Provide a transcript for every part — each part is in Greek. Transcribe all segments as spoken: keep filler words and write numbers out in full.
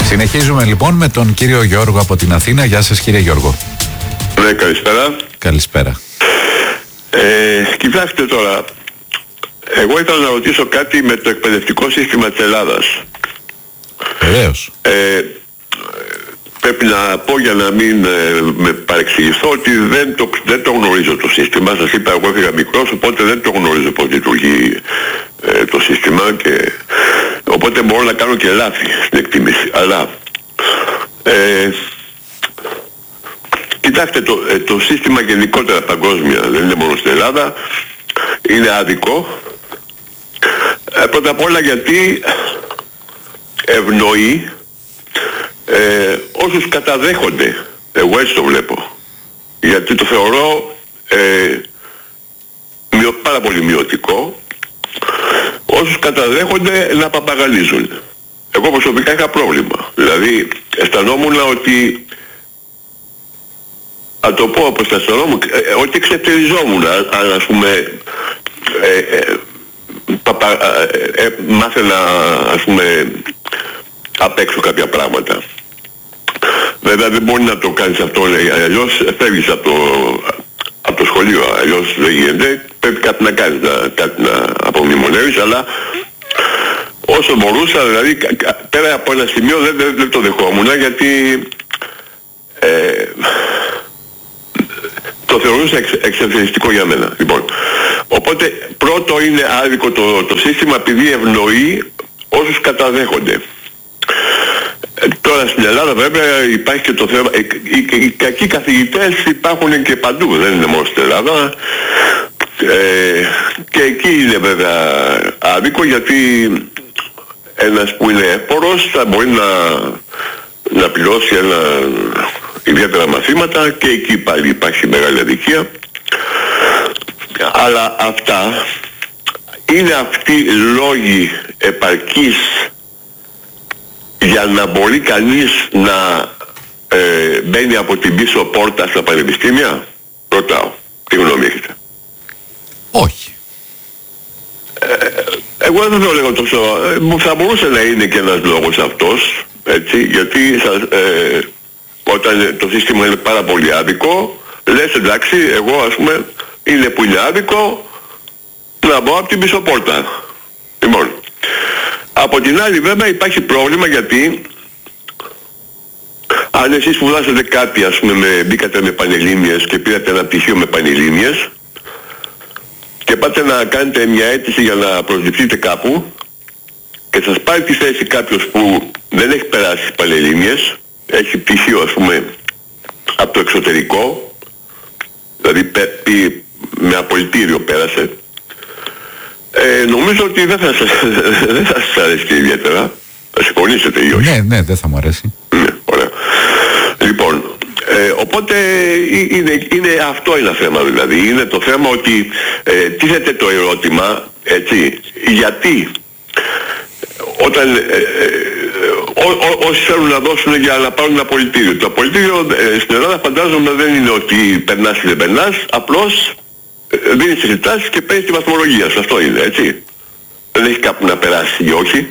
Συνεχίζουμε λοιπόν με τον κύριο Γιώργο από την Αθήνα. Γεια σας κύριε Γιώργο. Ναι, καλησπέρα. Καλησπέρα. Ε, κοιτάξτε τώρα, εγώ ήθελα να ρωτήσω κάτι με το εκπαιδευτικό σύστημα της Ελλάδας. Βεβαίως. Ε, πρέπει να πω για να μην ε, με παρεξηγηθώ ότι δεν το, δεν το γνωρίζω το σύστημα. Σας είπα, εγώ έφυγα μικρός, οπότε δεν το γνωρίζω πώς λειτουργεί ε, το σύστημα και οπότε μπορώ να κάνω και λάθη στην εκτίμηση. Αλλά ε, κοιτάξτε, το, ε, το σύστημα γενικότερα παγκόσμια, δεν είναι μόνο στην Ελλάδα, είναι άδικο. Ε, πρώτα απ' όλα γιατί ευνοεί ε, όσους καταδέχονται. Εγώ έτσι το βλέπω. Γιατί το θεωρώ ε, μειο, πάρα πολύ μειωτικό. Όσους καταδέχονται να παπαγαλίζουν. Εγώ προσωπικά είχα πρόβλημα. Δηλαδή αισθανόμουν ότι, να το πω όπως τα αισθανόμουν, ε, ότι εξευτελιζόμουν, αν ας πούμε ε, ε, παπα, ε, ε, μάθαινα ας πούμε απ' έξω κάποια πράγματα. Βέβαια δεν μπορεί να το κάνεις αυτό, αλλιώς φεύγεις από το, από το σχολείο, αλλιώς δεν γίνεται, πρέπει κάτι να κάνεις, να, κάτι να απομνημονεύεις, αλλά όσο μπορούσα, δηλαδή πέρα από ένα σημείο δεν, δεν, δεν το δεχόμουν, γιατί ε, το θεωρούσα εξ, εξευθυνιστικό για μένα. Λοιπόν, οπότε πρώτο είναι άδικο το, το σύστημα επειδή ευνοεί όσους καταδέχονται. Ε, τώρα στην Ελλάδα βέβαια υπάρχει και το θέμα, οι, οι, οι κακοί καθηγητές υπάρχουν και παντού, δεν είναι μόνο στην Ελλάδα, ε, και εκεί είναι βέβαια άδικο γιατί ένας που είναι εύπορος θα μπορεί να, να πληρώσει ένα, ιδιαίτερα μαθήματα και εκεί πάλι υπάρχει μεγάλη αδικία. Αλλά αυτά είναι αυτοί λόγοι επαρκής για να μπορεί κανείς να ε, μπαίνει από την πίσω πόρτα στα πανεπιστήμια? Ρωτάω. Τι γνώμη έχετε? Όχι. Ε, εγώ δεν το λέγω τόσο. Ε, θα μπορούσε να είναι και ένας λόγος αυτός, έτσι, γιατί ε, όταν το σύστημα είναι πάρα πολύ άδικο, λες εντάξει, εγώ ας πούμε είναι που είναι άδικο να μπω από την πίσω πόρτα. Λοιπόν, από την άλλη βέβαια υπάρχει πρόβλημα γιατί αν εσείς σπουδάσετε κάτι, ας πούμε, με, μπήκατε με πανελλήνιες και πήρατε ένα πτυχίο με πανελλήνιες και πάτε να κάνετε μια αίτηση για να προσληφθείτε κάπου και σας πάρει τη θέση κάποιος που δεν έχει περάσει τις πανελλήνιες, έχει πτυχίο ας πούμε από το εξωτερικό, δηλαδή πει, με απολυτήριο πέρασε, ε, νομίζω ότι δεν θα σας, δεν θα σας αρέσει ιδιαίτερα. Θα συμφωνήσετε ή όχι? Ναι, ναι, δεν θα μου αρέσει. Ναι, ωραία. Λοιπόν, ε, οπότε είναι, είναι, αυτό είναι ένα θέμα δηλαδή. Είναι το θέμα ότι ε, τίθεται το ερώτημα, έτσι, γιατί όταν ε, ε, ό, ό, όσοι θέλουν να δώσουν για να πάρουν ένα απολυτήριο. Το απολυτήριο ε, στην Ελλάδα φαντάζομαι δεν είναι ότι περνάς ή δεν περνάς, απλώς ε, δίνεις τις εξετάσεις και παίρνεις τη βαθμολογία σου. Αυτό είναι, έτσι. Δεν έχει κάπου να περάσει ή όχι.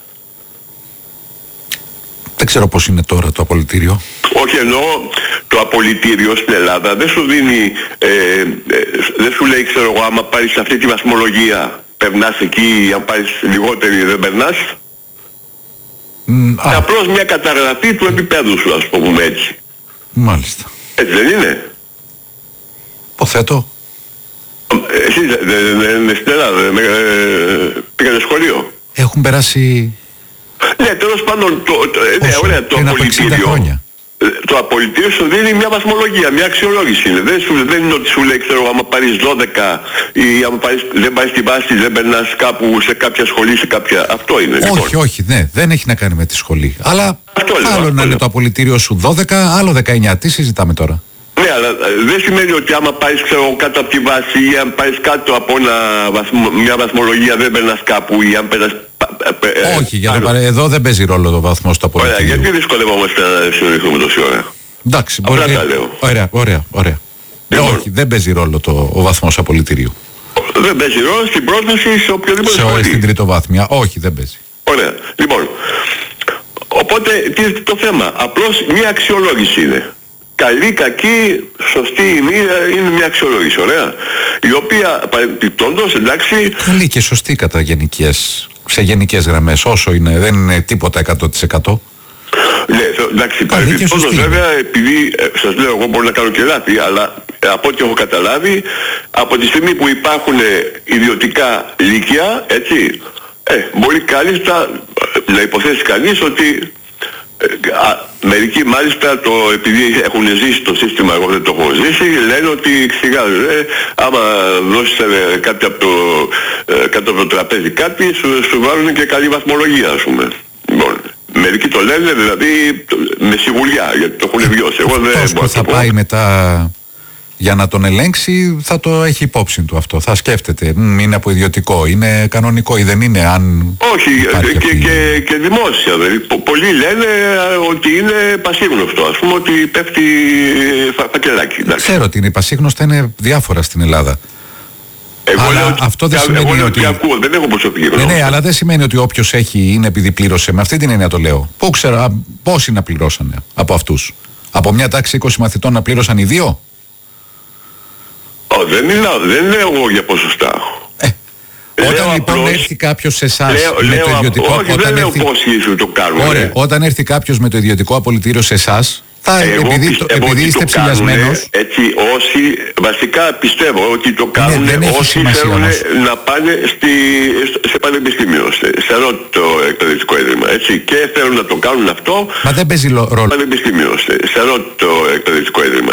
Δεν ξέρω πώς είναι τώρα το απολυτήριο. Όχι, εννοώ το απολυτήριο στην Ελλάδα δεν σου δίνει, ε, ε, δεν σου λέει, ξέρω εγώ, άμα πάρεις αυτή τη βαθμολογία περνάς εκεί, αν πάρεις λιγότερη δεν περνάς. Mm, απλώς μια καταγραφή του επίπεδου σου, ας πούμε έτσι. Μάλιστα. Έτσι δεν είναι? Υποθέτω. Εσείς δεν είναι στην Ελλάδα, πήγατε σχολείο? Έχουν περάσει... Ναι, τέλος πάντων, το, το, ναι, ωραία, το απολυτήριο. Το απολυτήριο σου δίνει μια βαθμολογία, μια αξιολόγηση είναι. Δεν, σου, δεν είναι ότι σου λέει, ξέρω, άμα πάρεις δώδεκα ή άμα πάρεις, δεν πάρεις τη βάση, δεν περνάς κάπου σε κάποια σχολή, σε κάποια... Αυτό είναι. Όχι, λοιπόν. όχι, ναι, δεν έχει να κάνει με τη σχολή. Αλλά αυτό λέω, άλλο αυτό να είναι λέω. το απολυτήριο σου δώδεκα, άλλο δεκαεννιά. Τι συζητάμε τώρα? Ναι, αλλά δεν σημαίνει ότι άμα πάρεις, ξέρω, κάτω από τη βάση ή αν πάρεις κάτω από ένα βαθμο, μια βαθμολογία δεν περνάς κάπου ή αν περνάς... Όχι, για να εδώ δεν παίζει ρόλο το βαθμό στο απολυτήριο. Ωραία, γιατί δυσκολευόμαστε να συνοδευτούμε τόση ώρα? Εντάξει, μπορεί να... Ωραία, ωραία, ωραία. Λοιπόν, όχι, δεν παίζει ρόλο το, ο βαθμός απολυτηρίου. Δεν παίζει ρόλο στην πρόσβαση σε οποιοδήποτε σε όλη την τριτοβάθμια. Όχι, δεν παίζει. Ωραία. Λοιπόν, οπότε Οπότε τι είναι το θέμα? Απλώς μια αξιολόγηση είναι. Καλή, κακή, σωστή ή μία, είναι μια αξιολόγηση, ωραία. Η οποία παρεμπιπτόντως, εντάξει... Καλή και σωστή κατά γενικές, σε γενικές γραμμές, όσο είναι, δεν είναι τίποτα εκατό τοις εκατό. Ναι, εντάξει, παρεμπιπτόντως βέβαια, επειδή ε, σας λέω, εγώ μπορώ να κάνω και λάθη, αλλά ε, από ό,τι έχω καταλάβει, από τη στιγμή που υπάρχουν ε, ιδιωτικά λύκεια, έτσι, ε, μπορεί κάλλιστα ε, να υποθέσει κανείς ότι Α, μερικοί μάλιστα το, επειδή έχουν ζήσει το σύστημα, εγώ δεν το έχω ζήσει, λένε ότι ξηγάζουν, ε, άμα δώσεις ε, κάτι από το, ε, κάτω από το τραπέζι κάτι, σου, σου βάλουν και καλή βαθμολογία, ας πούμε. Λοιπόν, μερικοί το λένε δηλαδή με σιγουριά, γιατί το έχουν βιώσει. Εγώ δεν αυτός που θα πάει μετά για να τον ελέγξει θα το έχει υπόψη του αυτό. Θα σκέφτεται, μ, είναι από ιδιωτικό, είναι κανονικό ή δεν είναι, αν... Όχι, και, και, και, και δημόσια. Δηλαδή. Πολλοί λένε ότι είναι πασίγνωστο, ας πούμε, ότι πέφτει φα, φακελάκι. Εντάξει. Ξέρω ότι είναι πασίγνωστα, είναι διάφορα στην Ελλάδα. Εγώ αλλά λέω, αυτό δεν εγώ σημαίνει λέω ότι... ακούω, δεν έχω προσωπική γνώμη. Ναι, ναι, αλλά δεν σημαίνει ότι όποιος έχει είναι επειδή πλήρωσε. Με αυτή την έννοια το λέω. Πού ξέρω, α, πόσοι να πληρώσανε από αυτούς? Από μια τάξη είκοσι μαθητών να πλήρωσαν οι δύο? Oh, δεν, είναι, δεν λέω εγώ για ποσοστά. Ε, όταν λέω λοιπόν απλώς, έρθει κάποιος σε εσάς λέω, με λέω, το ιδιωτικό... όχι, όταν δεν λέω έρθει, πώς ίσως το κάνουν. ωραία, όταν έρθει κάποιος με το ιδιωτικό απολυτήριο σε εσάς, θα, επειδή, το, επειδή είστε ψηλιασμένος... Έτσι, όσοι, βασικά πιστεύω ότι το κάνουν ναι, όσοι θέλουν να πάνε στη, σε πανεπιστήμιο, σε, σε ανώτατο εκπαιδευτικό ίδρυμα, έτσι, και θέλουν να το κάνουν αυτό... Μα δεν παίζει ρόλο. Πανεπιστήμιο, σε, σε ανώτατο εκπαιδευτικό ίδρυμα.